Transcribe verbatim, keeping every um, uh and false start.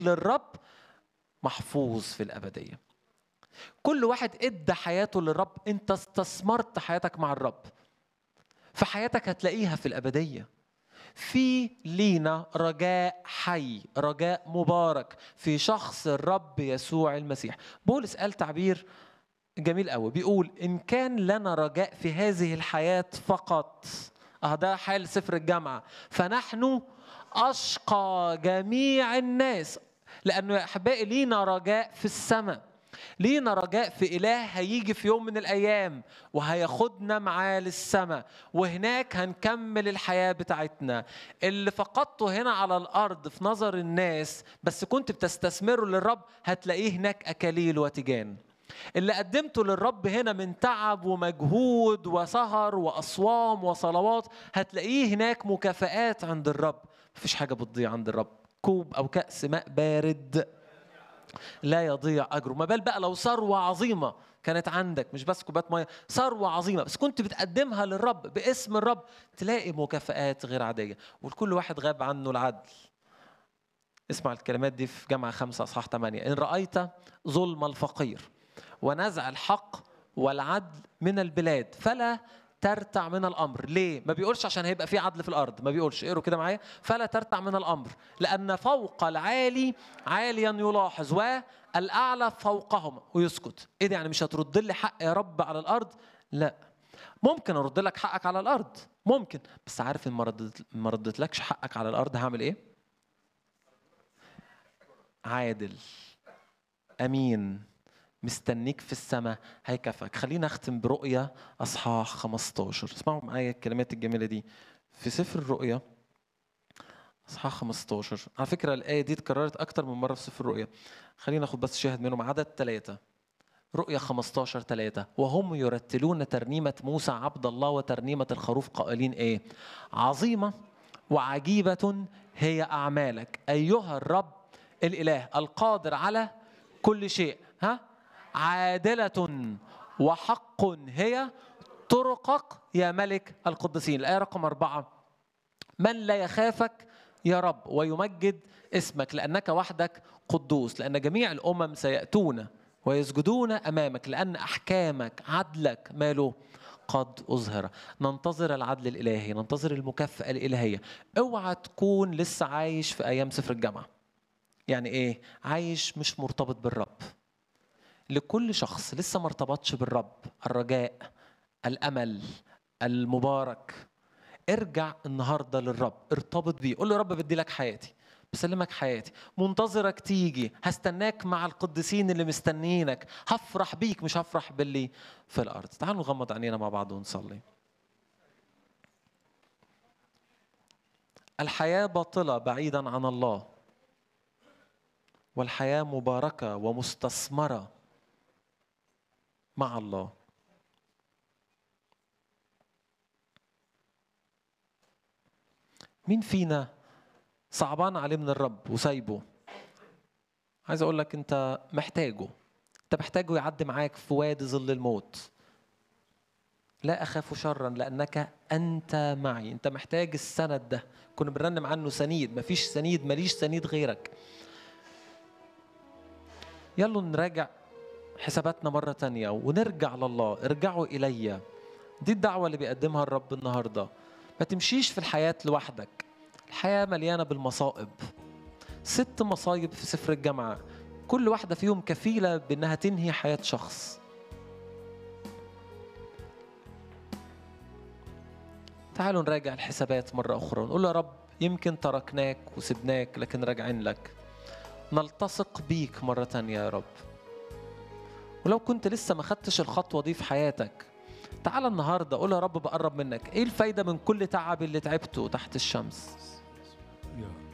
للرب محفوظ في الأبدية. كل واحد ادى حياته للرب، انت استثمرت حياتك مع الرب، فحياتك هتلاقيها في الأبدية. في لينا رجاء حي، رجاء مبارك في شخص الرب يسوع المسيح. بولس قال تعبير جميل قوي، بيقول إن كان لنا رجاء في هذه الحياة فقط، اه ده حال سفر الجامعة، فنحن أشقى جميع الناس. لأنه يا أحبائي لينا رجاء في السماء، لينا رجاء في إله هيجي في يوم من الأيام وهياخدنا معاه للسماء، وهناك هنكمل الحياة بتاعتنا. اللي فقدته هنا على الأرض في نظر الناس بس كنت بتستثمره للرب هتلاقيه هناك أكاليل وتيجان. اللي قدمته للرب هنا من تعب ومجهود وسهر وأصوام وصلوات هتلاقيه هناك مكافآت عند الرب. مفيش حاجة بتضيع عند الرب، كوب أو كأس ماء بارد لا يضيع أجره. ما بال بقى لو ثروة عظيمة كانت عندك، مش بس كوبات مية، ثروة عظيمة بس كنت بتقدمها للرب باسم الرب، تلاقي مكافآت غير عادية. وكل واحد غاب عنه العدل. اسمع الكلمات دي في جامعة خمسة أصحاح ثمانية: إن رأيت ظلم الفقير ونزع الحق والعدل من البلاد فلا ترتع من الأمر. ليه؟ ما بيقولش عشان هيبقى في عدل في الأرض، ما بيقولش، اقروا كده معايا، فلا ترتع من الأمر لأن فوق العالي عاليا يلاحظ والأعلى فوقهم ويسكت. إيه ده؟ يعني مش هترد لي حق يا رب على الأرض؟ لا، ممكن أرد لك حقك على الأرض، ممكن، بس عارف إن ما ردت لكش حقك على الأرض هعمل إيه؟ عادل أمين مستنيك في السماء هيكافئك. خلينا أختم برؤية أصحاح خمستاشر. اسمعوا معايا الكلمات الجميلة دي في سفر الرؤيا أصحاح خمستاشر. على فكرة الآية دي اتكررت أكتر من مرة في سفر الرؤيا. خلينا ناخد بس شاهد منهم. عدد ثلاثة، رؤيا خمستاشر ثلاثة: وهم يرتلون ترنيمة موسى عبد الله وترنيمة الخروف قائلين إيه؟ عظيمة وعجيبة هي أعمالك أيها الرب الإله القادر على كل شيء. ها؟ عادلة وحق هي طرقك يا ملك القدسين. الآية رقم أربعة: من لا يخافك يا رب ويمجد اسمك لأنك وحدك قدوس، لأن جميع الأمم سيأتون ويسجدون أمامك لأن أحكامك عدلك ماله قد أظهر. ننتظر العدل الإلهي، ننتظر المكافأة الإلهية. اوعى تكون لسه عايش في أيام سفر الجامعة. يعني إيه؟ عايش مش مرتبط بالرب. لكل شخص لسه ما ارتبطش بالرب الرجاء الأمل المبارك، ارجع النهاردة للرب، ارتبط بيه، قول له: رب بدي لك حياتي، بسلمك حياتي، منتظرك تيجي، هستناك مع القديسين اللي مستنيينك، هفرح بيك مش هفرح باللي في الأرض. تعالوا نغمض عينينا مع بعض ونصلي. الحياة باطلة بعيدا عن الله، والحياة مباركة ومستثمرة مع الله. مين فينا صعبان عليه من الرب وسايبه؟ عايز اقول لك انت محتاجه، انت محتاجه يعدي معاك في وادي ظل الموت. لا اخاف شرا لانك انت معي. انت محتاج السند ده، كنا بنرنم عنه سنيد، مفيش سنيد، ماليش سنيد غيرك. يلا نراجع حساباتنا مرة تانية ونرجع لله. ارجعوا إلي، دي الدعوة اللي بيقدمها الرب النهاردة. ما تمشيش في الحياة لوحدك، الحياة مليانة بالمصائب. ست مصايب في سفر الجامعة، كل واحدة فيهم كفيلة بأنها تنهي حياة شخص. تعالوا نراجع الحسابات مرة أخرى ونقول يا رب يمكن تركناك وسبناك لكن راجعين لك، نلتصق بيك مرة تانية يا رب. ولو كنت لسه ما خدتش الخطوة دي في حياتك، تعال النهاردة قول يا رب بقرب منك. ايه الفايدة من كل تعب اللي تعبته تحت الشمس؟